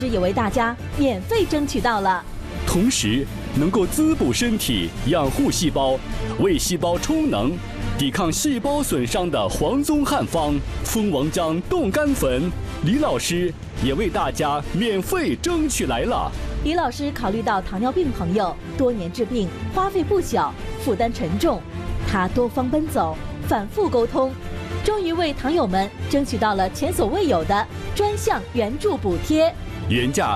也为大家免费争取到了， 同时能够滋补身体、养护细胞、为细胞充能、抵抗细胞损伤的黄宗汉方蜂王浆冻干粉，李老师也为大家免费争取来了。 李老师考虑到糖尿病朋友多年治病，花费不小，负担沉重，他多方奔走，反复沟通，终于为糖友们争取到了前所未有的专项援助补贴。 原价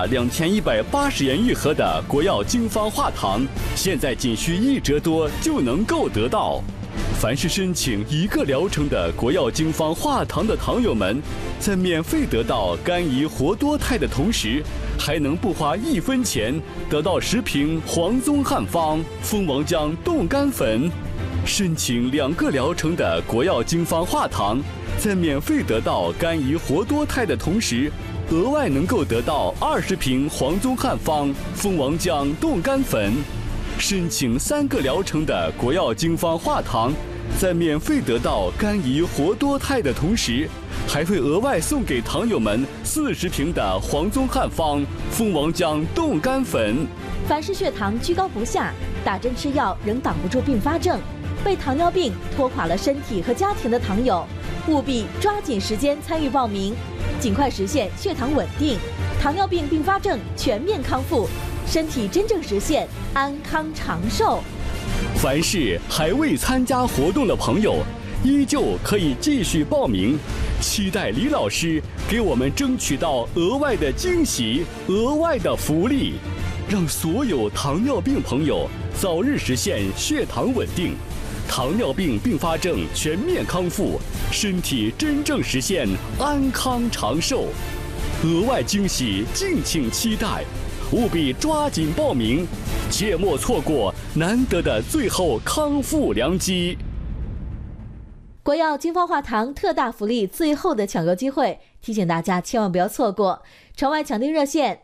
2180元一盒的国药经方化糖，现在仅需1折多就能够得到。凡是申请1个疗程的国药经方化糖的糖友们，在免费得到肝胰活多肽的同时，还能不花1分钱得到10瓶黄宗汉方蜂王浆冻干粉。申请2个疗程的国药经方化糖，在免费得到肝胰活多肽的同时，额外能够得到20瓶黄宗汉方蜂王浆冻干粉。申请3个疗程的国药经方化糖，在免费得到肝胰活多肽的同时，还会额外送给糖友们40瓶的黄宗汉方蜂王浆冻干粉。 凡是血糖居高不下，打针吃药仍挡不住并发症，被糖尿病拖垮了身体和家庭的糖友，务必抓紧时间参与报名，尽快实现血糖稳定，糖尿病并发症全面康复，身体真正实现安康长寿。 凡是还未参加活动的朋友，依旧可以继续报名，期待李老师给我们争取到额外的惊喜、额外的福利，让所有糖尿病朋友早日实现血糖稳定，糖尿病并发症全面康复，身体真正实现安康长寿。额外惊喜敬请期待，务必抓紧报名，切莫错过难得的最后康复良机。 国药经方化糖特大福利最后的抢购机会，提醒大家千万不要错过。场外抢订热线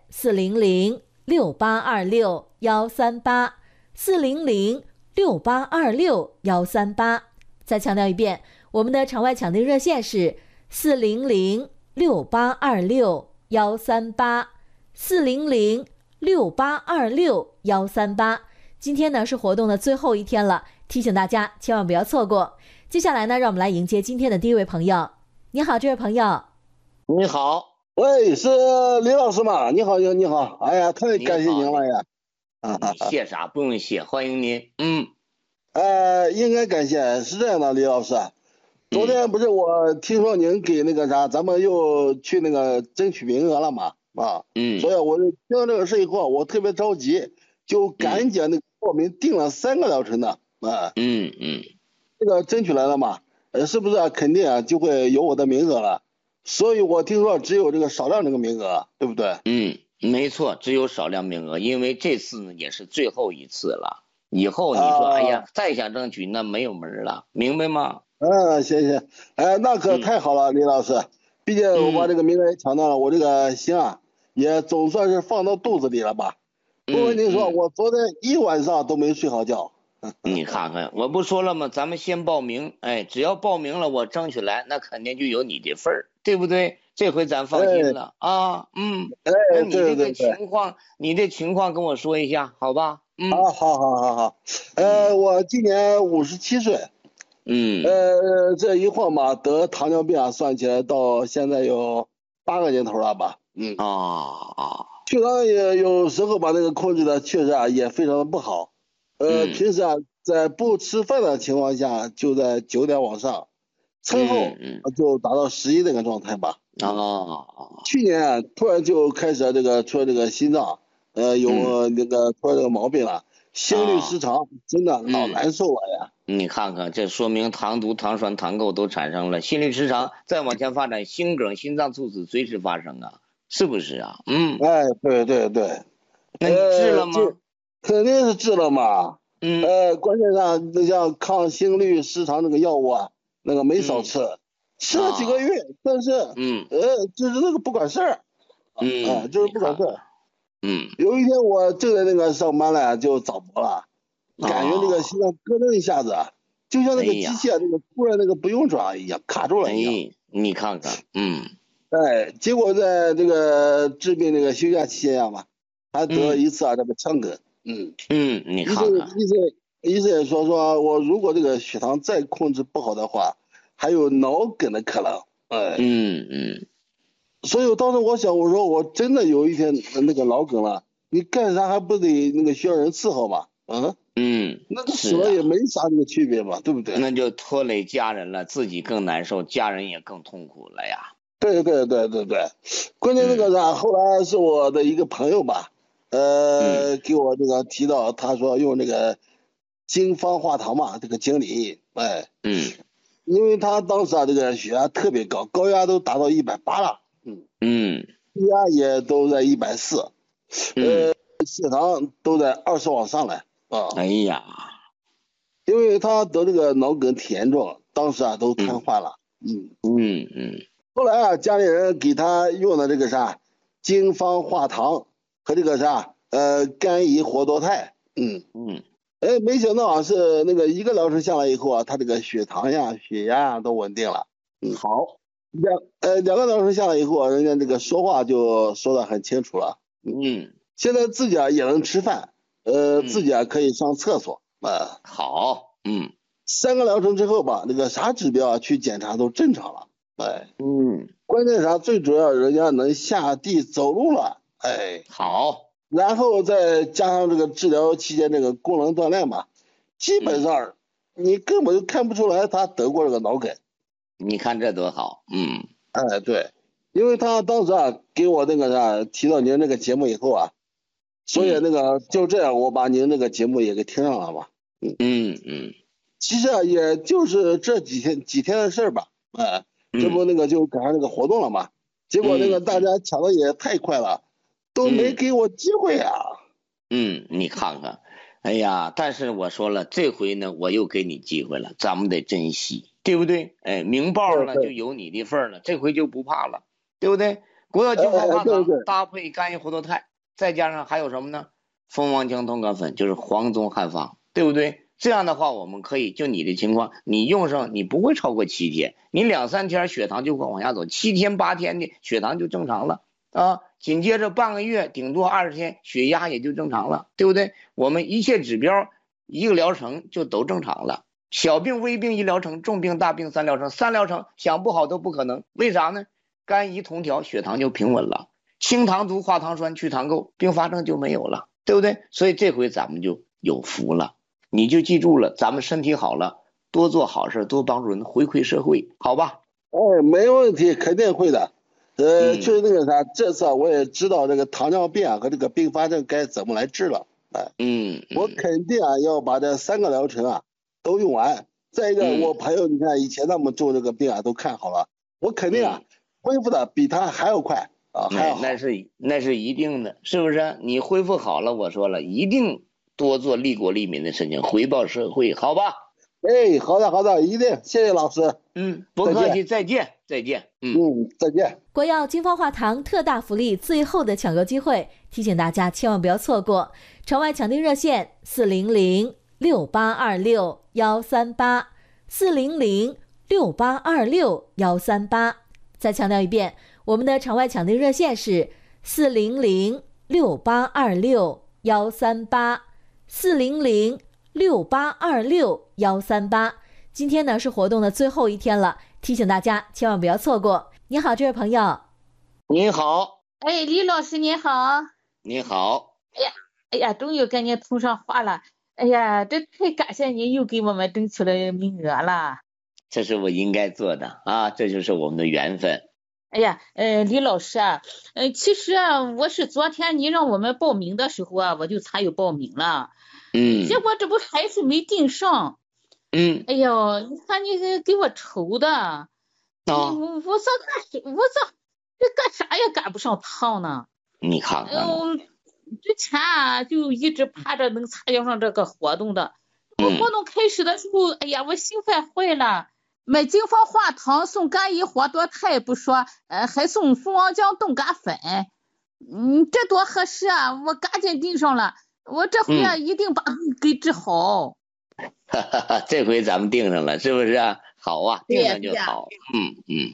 400682638，400682638。再强调一遍，我们的场外抢订热线是400682638，400682638。今天呢是活动的最后一天了，提醒大家千万不要错过。接下来呢，让我们来迎接今天的第一位朋友。你好，这位朋友。 你好， 喂，是李老师吗？你好，你好，哎呀，太感谢您了呀！ 谢啥？不用谢，欢迎您。 应该感谢。是这样的，李老师，昨天不是我听说您给那个啥，咱们又去那个争取名额了嘛？所以我就听到这个事以后，我特别着急，就赶紧那个报名订了3个疗程的。这个争取来了嘛？是不是肯定就会有我的名额了？所以我听说只有这个少量这个名额，对不对？ 没错，只有少量名额，因为这次呢也是最后一次了，以后你说哎呀再想争取那没有门了，明白吗？ 行，那可太好了，李老师，毕竟我把这个名额也抢到了，我这个心也总算是放到肚子里了吧。不瞒您说，我昨天一晚上都没睡好觉。 你看看，我不说了吗？咱们先报名，只要报名了，我争取来，那肯定就有你的份儿，对不对？这回咱放心了那你这个情况，你的情况跟我说一下，好吧？ 好。我今年57岁，这一晃嘛，得糖尿病算起来到现在有8个年头了吧？血糖也有时候把那个控制的确实也非常的不好。平时在不吃饭的情况下就在9点往上，餐后就达到11这个状态吧。去年突然就开始出了这个心脏有那个出了这个毛病了，心律失常，真的老难受了呀。 你看看，这说明糖毒、糖酸、糖垢都产生了，心律失常，再往前发展，心梗、心脏猝死随时发生是不是啊？ 对。 那你治了吗？ 肯定是治了嘛。关键上那像抗心律失常那个药物那个没少吃，吃了几个月，但是就是那个不管事儿，就是不管事儿。有一天我正在那个上班了，就早搏了，感觉那个心脏咯噔一下子，就像那个机械那个突然那个不用转一样，卡住了一样。 你看看， 哎，结果在这个治病这个休假期间嘛，还得一次这个腔梗。 你看看， 医生也说我如果这个血糖再控制不好的话，还有脑梗的可能。哎，所以我当时我想，我说我真的有一天那个脑梗了，你干啥还不得那个需要人伺候嘛？那死了也没啥这个区别嘛，对不对？ 那就拖累家人了，自己更难受，家人也更痛苦了呀。 对，关键那个啥，后来是我的一个朋友吧，给我这个提到，他说用这个经方化糖嘛，这个经理，因为他当时这个血压特别高，高压都达到180了，低压也都在140，血糖都在20往上来啊。 哎呀， 因为他得这个脑梗挺严重，当时都瘫痪了。后来家里人给他用的这个啥经方化糖和这个啥甘胰活多肽。没想到是那个一个疗程下来以后他这个血糖呀、血压都稳定了。 好， 两个疗程下来以后，人家这个说话就说得很清楚了。现在自己也能吃饭，自己可以上厕所。 好 ，3个疗程之后吧，那个啥指标去检查都正常了。关键啥？最主要人家能下地走路了。 好， 然后再加上这个治疗期间这个功能锻炼嘛，基本上你根本就看不出来他得过这个脑梗。 你看这多好。 对，因为他当时给我那个啥提到您那个节目以后所以那个就这样我把您那个节目也给听上了嘛。其实也就是这几天的事吧。这不那个就赶上那个活动了嘛，结果那个大家抢的也太快了，都没给我机会啊。 你看看，哎呀，但是我说了，这回呢我又给你机会了，咱们得珍惜，对不对？明报了就有你的份了，这回就不怕了，对不对？国药经方化糖搭配甘胰活多肽，再加上还有什么呢？蜂王浆同杆粉，就是黄宗汉方，对不对？这样的话，我们可以就你的情况，你用上你不会超过7天，你2、3天血糖就会往下走，7天8天的血糖就正常了紧接着半个月顶多20天血压也就正常了，对不对？我们一切指标一个疗程就都正常了，小病微病1疗程，重病大病3疗程，3疗程想不好都不可能。为啥呢？甘胰同调，血糖就平稳了，清糖足化糖酸去糖垢，并发症就没有了，对不对？所以这回咱们就有福了，你就记住了，咱们身体好了，多做好事，多帮助人，回馈社会，好吧？ 没问题，肯定会的。就是那个啥，这次我也知道这个糖尿病和这个并发症该怎么来治了。我肯定要把这3个疗程都用完。再一个，我朋友你看以前那么重这个病都看好了，我肯定恢复的比他还要快还要好。 那是一定的，是不是？你恢复好了，我说了，一定多做利国利民的事情，回报社会，好吧？ 好的，一定，谢谢老师。 不客气，再见。再见。 国药经方化糖特大福利，最后的抢购机会，提醒大家千万不要错过。场外抢订热线400-6826-138，400-6826-138。再强调一遍，我们的场外抢订热线是400-6826-138，400-6826-138。今天呢是活动的最后一天了，提醒大家千万不要错过。你好，这位朋友。 你好。 李老师你好。 你好。 哎呀，终于跟你通上话了。哎呀，这太感谢你又给我们争取了名额了。 这是我应该做的这就是我们的缘分。 哎呀，李老师其实我是昨天你让我们报名的时候我就参与报名了。结果这不还是没订上。哎呦，你看你给我愁的。我这干啥也赶不上趟呢。 你看看。 之前就一直盼着能参加上这个活动的。活动开始的时候，哎呀，我兴奋坏了。买经方化糖送甘胰活多肽不说，还送蜂王浆冻杆粉。这多合适我赶紧订上了。我这回一定把给治好。 这回咱们订上了，是不是好订上就好。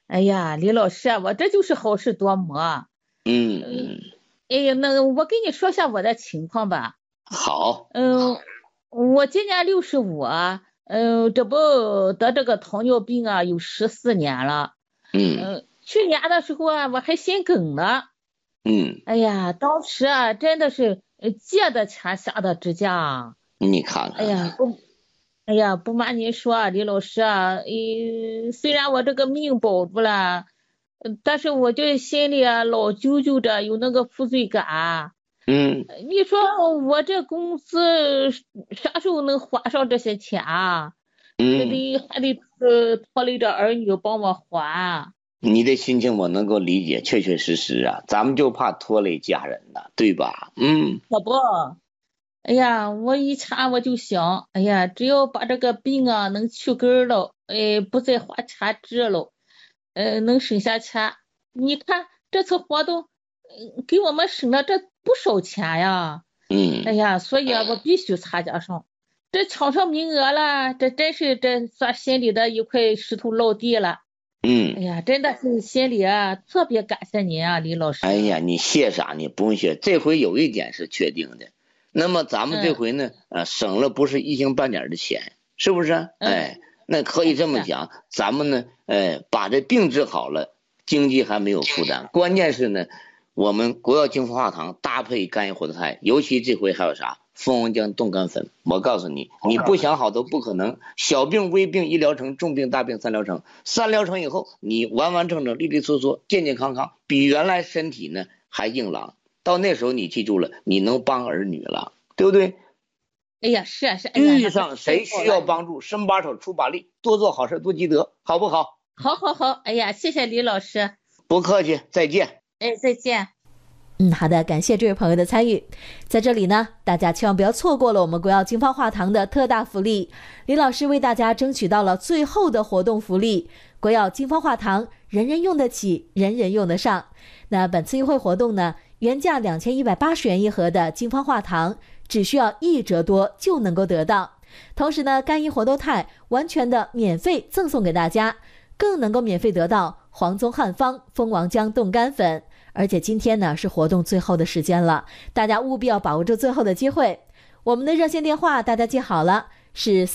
哎呀，李老师啊，我这就是好事多磨。哎呀，那我给你说下我的情况吧。 好。 我今年65，这不得这个糖尿病啊，有14年了。去年的时候啊，我还心梗呢。哎呀，当时啊，真的是借的钱下的支架。 你看看。 哎呀，不瞒您说啊，李老师啊，虽然我这个命保住了，但是我这心里啊老揪揪着，有那个负罪感。你说我这工资啥时候能花上这些钱啊？还得拖累着儿女帮我还。 你的心情我能够理解，确确实实啊，咱们就怕拖累家人呐，对吧？ 可不。哎呀，我以前我就想，哎呀，只要把这个病啊能去根了，不再花钱治了，能省下钱。你看这次活动，给我们省了这不少钱呀。哎呀，所以啊，我必须参加上。这抢上名额了，这真是这算心里的一块石头落地了。哎呀，真的是心里啊特别感谢您啊，李老师。 哎呀，你谢啥？你不用谢。这回有一点是确定的。那么咱们这回呢，省了不是一星半点的钱，是不是？那可以这么讲，咱们呢，把这病治好了，经济还没有负担。关键是呢，我们国药精华化糖搭配干叶活络肽，尤其这回还有啥蜂王浆冻干粉。我告诉你，你不想好都不可能。小病微病1疗程，重病大病3疗程。3疗程以后，你完完整整、利利索索、健健康康，比原来身体呢还硬朗。到那时候你记住了，你能帮儿女了，对不对？ 哎呀，是啊是。 遇上谁需要帮助，伸把手出把力，多做好事多积德，好不好？ 好。哎呀，谢谢李老师。 不客气，再见。 再见。 好的，感谢这位朋友的参与。在这里呢，大家千万不要错过了我们国药精华化糖的特大福利。李老师为大家争取到了最后的活动福利，国药精华化糖，人人用得起，人人用得上。那本次优惠活动呢，原价2180元一盒的精华化糖，只需要1折多就能够得到。同时呢，干叶活络肽完全的免费赠送给大家，更能够免费得到黄宗汉方蜂王浆冻干粉。而且今天呢是活动最后的时间了，大家务必要把握住最后的机会。我们的热线电话大家记好了，是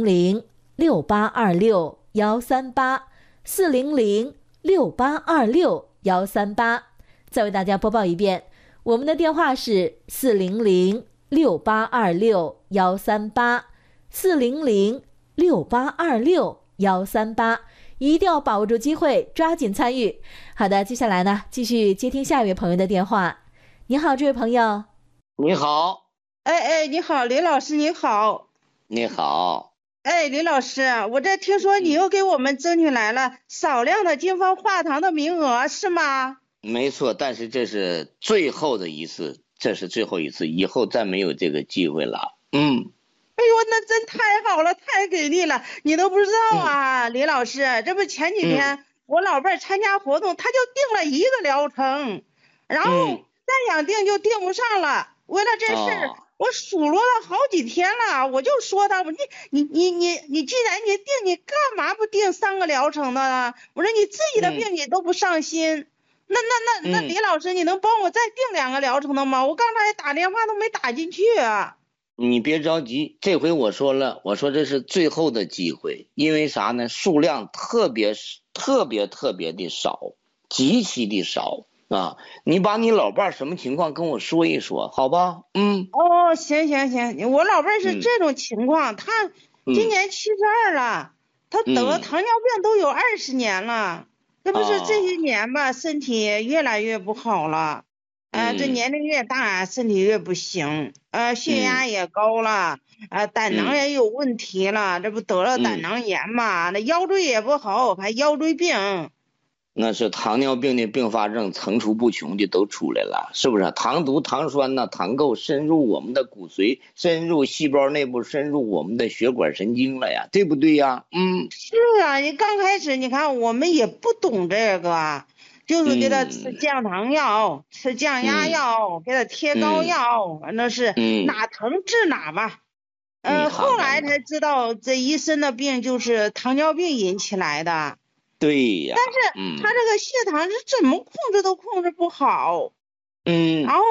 400-6826-138，400-6826-138。再为大家播报一遍，我们的电话是400-6826-138，400-6826-138，一定要把握住机会，抓紧参与。好的，接下来呢，继续接听下一位朋友的电话。你好，这位朋友。 你好。 你好，李老师，你好。 你好。 李老师，我这听说你又给我们争取来了少量的精华化糖的名额，是吗？ 没错，但是这是最后的一次，以后再没有这个机会了。 哎呦，那真太好了，太给力了！你都不知道啊，李老师，这不前几天我老伴参加活动，他就订了1个疗程，然后再想订就订不上了。为了这事儿，我数落了好几天了，我就说他，你既然你订，你干嘛不订3个疗程呢？我说你自己的病你都不上心，那李老师，你能帮我再订2个疗程的吗？我刚才打电话都没打进去啊。 你别着急，这回我说了，我说这是最后的机会，因为啥呢？数量特别的少，极其的少啊！你把你老伴什么情况跟我说一说，好吧？ 行，我老伴是这种情况，他今年72了，他得糖尿病都有20年了，这不是这些年吧，身体越来越不好了。这年龄越大，身体越不行，血压也高了，胆囊也有问题了，这不得了胆囊炎嘛，那腰椎也不好，还腰椎病。 那是糖尿病的并发症层出不穷的都出来了，是不是？糖毒、糖酸呢，糖垢深入我们的骨髓，深入细胞内部，深入我们的血管神经了呀，对不对呀？ 是啊，你刚开始你看我们也不懂这个。就是给他吃降糖药，吃降压药，给他贴膏药，反正是哪疼治哪吧。后来才知道这一身的病就是糖尿病引起来的。 对呀。 但是他这个血糖是怎么控制都控制不好。然后